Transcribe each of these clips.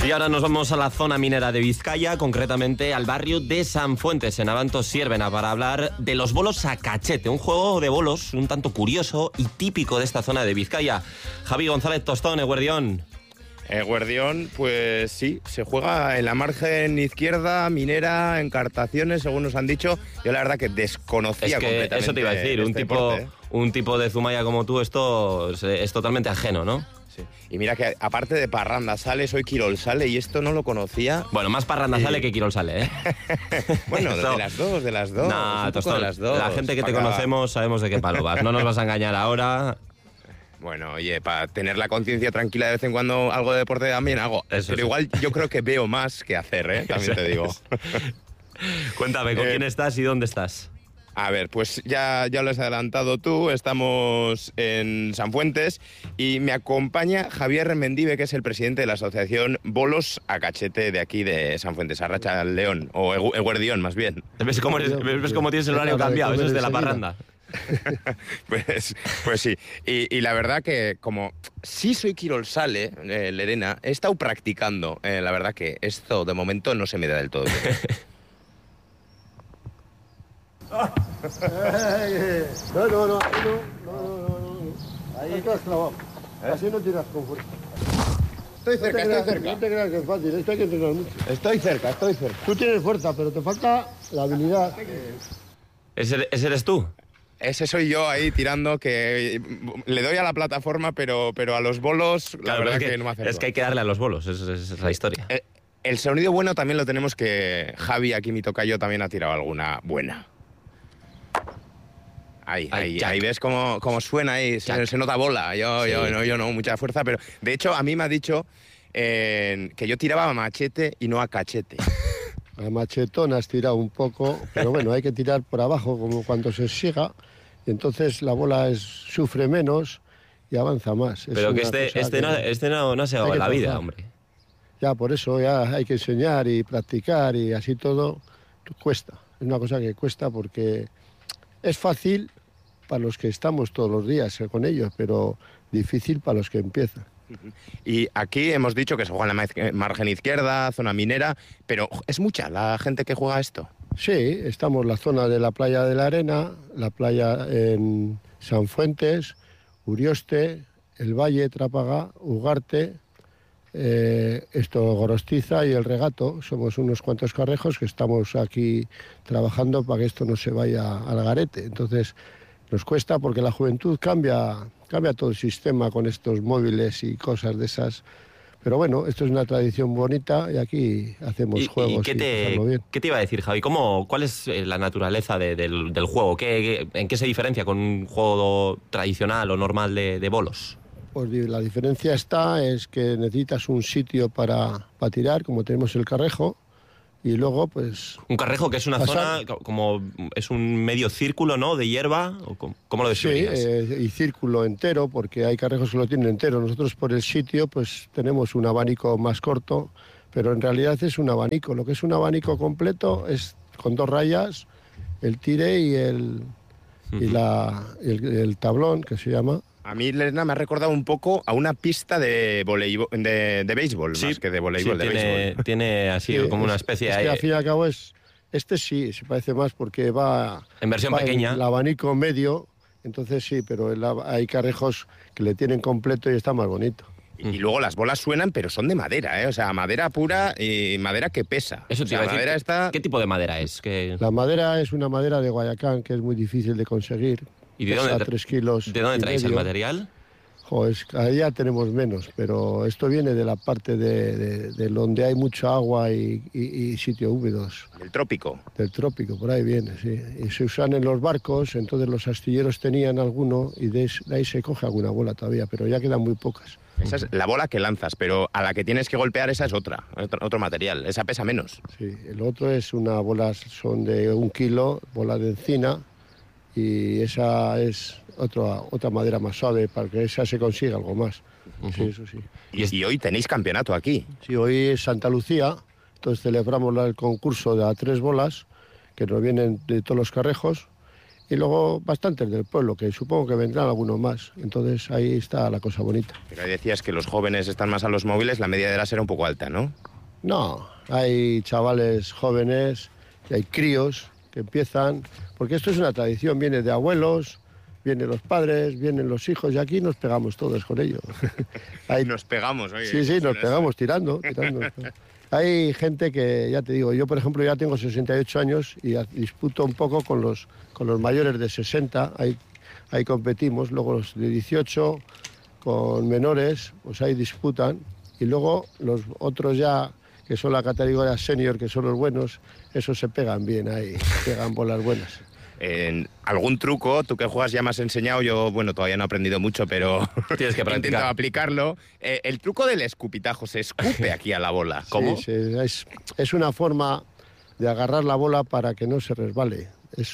Y ahora nos vamos a la zona minera de Vizcaya, concretamente al barrio de San Fuentes, en Abanto Siérvena, para hablar de los bolos a cachete, un juego de bolos un tanto curioso y típico de esta zona de Vizcaya. Javi González Tostón, Eguerdión. Guardión, pues sí, se juega en la margen izquierda, minera, encartaciones, según nos han dicho. Yo la verdad que desconocía completamente. Eso te iba a decir, un tipo de Zumaya como tú, esto es totalmente ajeno, ¿no? Sí. Y mira que aparte de parranda sale, soy Quirol sale y esto no lo conocía. Bueno, más parranda sale que Quirol sale, ¿eh? Bueno, de las dos. Nah, Tostón, de las dos. La gente que te conocemos sabemos de qué palo vas. No nos vas a engañar ahora. Bueno, oye, para tener la conciencia tranquila de vez en cuando algo de deporte también hago. Eso pero sí. Igual yo creo que veo más que hacer, ¿eh? También te digo. Cuéntame, ¿con quién estás y dónde estás? A ver, pues ya lo has adelantado tú, estamos en San Fuentes y me acompaña Javier Mendive, que es el presidente de la asociación Bolos a Cachete de aquí de San Fuentes, Arracha León, o Eguerdión más bien. ¿Ves cómo tienes el horario cambiado? Eso es de la parranda. Pues sí, y la verdad que como sí soy Quirol sale, Lerena, he estado practicando, la verdad que esto de momento no se me da del todo bien. No. Ahí estás clavado. Así no tiras con fuerza. Estoy cerca. No te creas que es fácil, esto hay que entrenar mucho. Estoy cerca. Tú tienes fuerza, pero te falta la habilidad. ¿Ese eres tú? Ese soy yo ahí tirando, que le doy a la plataforma, pero a los bolos, la verdad que no me acerco. Es que hay que darle a los bolos, esa es la historia. El sonido bueno también lo tenemos, que Javi, aquí mi tocayo, también ha tirado alguna buena. Ahí ves cómo suena ahí, se nota bola. Yo no, mucha fuerza, pero de hecho a mí me ha dicho que yo tiraba a machete y no a cachete. A machetón has tirado un poco, pero bueno, hay que tirar por abajo como cuando se siga, y entonces la bola sufre menos y avanza más. Pero que este no se va en la vida, hombre. Ya, por eso ya hay que enseñar y practicar y así todo cuesta. Es una cosa que cuesta porque es fácil para los que estamos todos los días con ellos, pero difícil para los que empiezan. Y aquí hemos dicho que se juega en la margen izquierda, zona minera, pero ¿es mucha la gente que juega esto? Sí, estamos en la zona de la playa de la Arena, la playa en San Fuentes, Urioste, El Valle, Trápaga, Ugarte, Gorostiza y El Regato. Somos unos cuantos carrejos que estamos aquí trabajando para que esto no se vaya al garete. Entonces nos cuesta porque la juventud cambia todo el sistema con estos móviles y cosas de esas. Pero bueno, esto es una tradición bonita y aquí hacemos juegos. ¿Qué te iba a decir, Javi? ¿Cuál es la naturaleza del juego? ¿En qué se diferencia con un juego tradicional o normal de bolos? Pues la diferencia es que necesitas un sitio para tirar, como tenemos el carrejo. Y luego, pues... Un carrejo que es una zona, como es un medio círculo, ¿no?, de hierba. ¿Cómo lo describirías? Sí, y círculo entero, porque hay carrejos que lo tienen entero. Nosotros por el sitio, pues tenemos un abanico más corto, pero en realidad es un abanico. Lo que es un abanico completo es con 2 rayas, el tire y el tablón, que se llama. A mí, Lerena, me ha recordado un poco a una pista de béisbol, sí, más que de voleibol. Sí, tiene así como una especie... Es que al fin y al cabo este sí, se parece más porque va... En versión pequeña. El abanico medio, entonces sí, pero hay carrejos que le tienen completo y está más bonito. Y luego las bolas suenan, pero son de madera, ¿eh? O sea, madera pura y madera que pesa. Eso te iba a decir. ¿Qué tipo de madera es? La madera es una madera de Guayacán, que es muy difícil de conseguir. ¿Y de dónde 3 kilos ¿De dónde traéis medio. el material? Allá tenemos menos, pero esto viene de la parte de donde hay mucha agua y sitios húmedos. Del trópico. Del trópico, por ahí viene, sí. Y se usan en los barcos, entonces los astilleros tenían alguno y de ahí se coge alguna bola todavía, pero ya quedan muy pocas. Esa es la bola que lanzas, pero a la que tienes que golpear esa es otro material. Esa pesa menos. Sí, el otro es una bola, son de 1 kilo, bola de encina, y esa es otra madera más suave para que esa se consiga algo más. Sí, eso sí. Y hoy tenéis campeonato aquí. Sí, hoy es Santa Lucía, entonces celebramos el concurso de a 3 bolas que nos vienen de todos los carrejos y luego bastantes del pueblo, que supongo que vendrán algunos más. Entonces ahí está la cosa bonita. Pero ahí decías que los jóvenes están más a los móviles, la media de edad será un poco alta, ¿no? No, hay chavales jóvenes y hay críos que empiezan, porque esto es una tradición, viene de abuelos, vienen los padres, vienen los hijos, y aquí nos pegamos todos con ello. Nos pegamos, oye. Sí, nos pegamos tirando. Hay gente que, ya te digo, yo por ejemplo ya tengo 68 años y disputo un poco con los mayores de 60, ahí competimos, luego los de 18 con menores, pues ahí disputan, y luego los otros ya, que son la categoría senior, que son los buenos, esos se pegan bien ahí, pegan bolas buenas. ¿Algún truco? Tú que juegas ya me has enseñado, yo, bueno, todavía no he aprendido mucho, pero tienes que he intentado aplicarlo. El truco del escupitajo, se escupe aquí a la bola. ¿Cómo? Sí, es una forma de agarrar la bola para que no se resbale.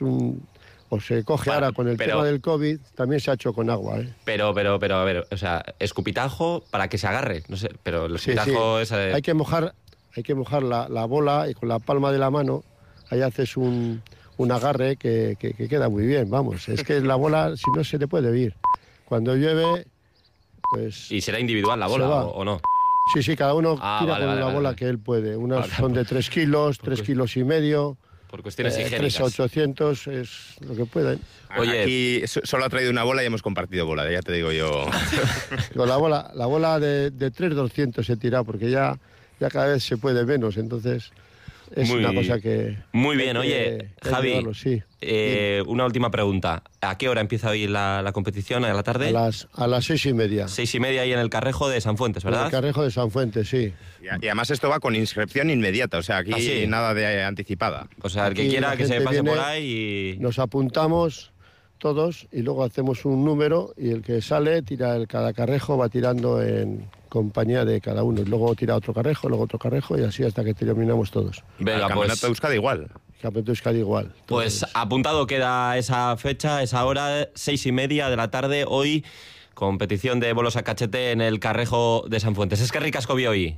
O se coge ahora con el tema del COVID, también se ha hecho con agua, ¿eh? Pero, a ver, o sea, escupitajo para que se agarre, no sé, pero el escupitajo es... Hay que mojar la bola y con la palma de la mano, ahí haces un agarre que queda muy bien, vamos. Es que la bola, si no, se te puede ir. Cuando llueve, pues... ¿Y será individual la bola o no? Sí, cada uno tira con la bola que él puede. Unas son de 3 kilos, 3 kilos y medio. Por cuestiones higiénicas. 3.800 es lo que pueden. Oye, aquí solo ha traído una bola y hemos compartido bola, ya te digo yo. Con la bola de 3.200 he tirado, porque ya cada vez se puede menos, entonces... Es una cosa que... Muy bien, oye, Javi, llevarlo, sí. Una última pregunta. ¿A qué hora empieza hoy la competición? ¿A la tarde? A las 6:30. 6:30 ahí en el Carrejo de Sanfuentes, ¿verdad? En el Carrejo de Sanfuentes, sí. Y además esto va con inscripción inmediata, o sea, aquí nada de anticipada. O sea, el que quiera que se pase por ahí y... Nos apuntamos todos y luego hacemos un número y el que sale tira cada carrejo, va tirando en compañía de cada uno. Luego tira otro carrejo y así hasta que terminamos todos. Venga, el Campeonato de Euskadi igual. Campeonato de Euskadi igual. Pues apuntado queda esa fecha, esa hora, 6:30 de la tarde, hoy, competición de bolos a cachete en el Carrejo de Sanfuentes. Es que ricasco hoy.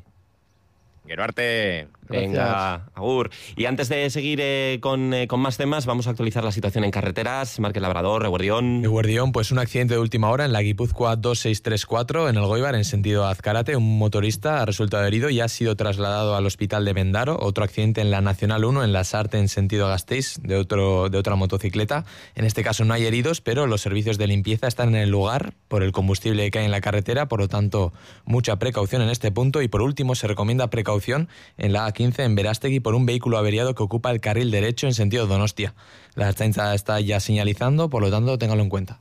Geruarte. Venga, agur. Y antes de seguir con más temas, vamos a actualizar la situación en carreteras. Márquez Labrador, Eguerdión. Eguerdión, pues un accidente de última hora en la Guipúzcoa 2634 en el Goibar, en sentido Azcárate. Un motorista ha resultado herido y ha sido trasladado al hospital de Bendaro. Otro accidente en la Nacional 1 en la Sarte, en sentido Gasteiz, de otra motocicleta. En este caso no hay heridos, pero los servicios de limpieza están en el lugar por el combustible que hay en la carretera. Por lo tanto, mucha precaución en este punto. Y por último, se recomienda precaución en la A15 en Berástegui por un vehículo averiado que ocupa el carril derecho en sentido Donostia. La Ertzaintza está ya señalizando, por lo tanto, téngalo en cuenta.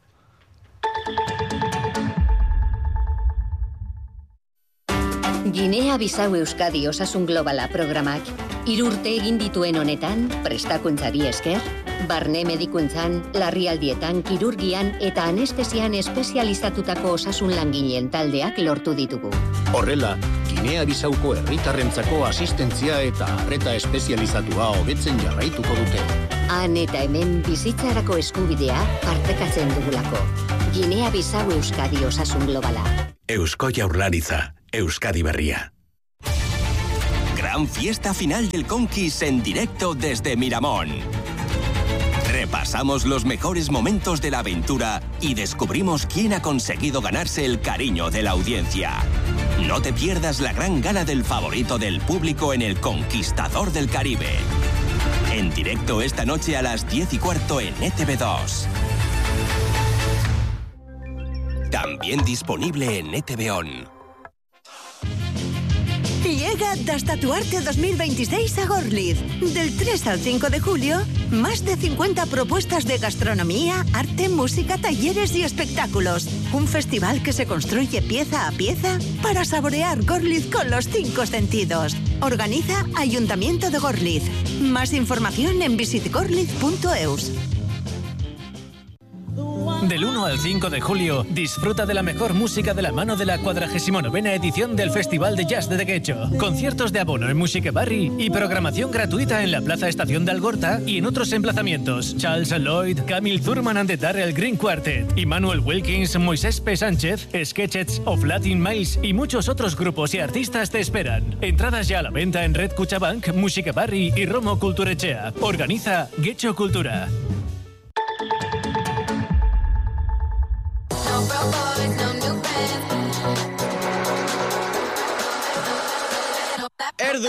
Guinea-Bissau Euskadi Osasun Globala programak 3 urte egin dituen honetan, prestakuntzari esker, barne medikuntzan, larrialdietan, kirurgian eta anestesian espezializatutako osasun langileen taldeak lortu ditugu. Horrela, Guinea-Bissauko herritarrentzako asistentzia eta arreta espezializatua hobetzen jarraituko dute. Han eta hemen bizitzarako eskubidea partekatzen dugulako. Guinea-Bissau Euskadi Osasun Globala. Eusko Jaurlaritza, Euskadi Berria. Gran fiesta final del Conquis en directo desde Miramón. Repasamos los mejores momentos de la aventura y descubrimos quién ha conseguido ganarse el cariño de la audiencia. No te pierdas la gran gala del favorito del público en El Conquistador del Caribe. En directo esta noche a las 10:15 en ETV2. También disponible en ETV On. Llega Dastatuarte 2026 a Gorliz. Del 3 al 5 de julio, más de 50 propuestas de gastronomía, arte, música, talleres y espectáculos. Un festival que se construye pieza a pieza para saborear Gorliz con los 5 sentidos. Organiza Ayuntamiento de Gorliz. Más información en visitgorliz.eus. Del 1 al 5 de julio, disfruta de la mejor música de la mano de la 49ª edición del Festival de Jazz de Guecho. Conciertos de abono en Musique Barri y programación gratuita en la Plaza Estación de Algorta y en otros emplazamientos. Charles Lloyd, Camille Thurman and the Darrell Green Quartet, Immanuel Wilkins, Moisés P. Sánchez, Sketchets of Latin Miles y muchos otros grupos y artistas te esperan. Entradas ya a la venta en Red Cuchabank, Musique Barri y Romo Culturechea. Organiza Guecho Cultura. Erdu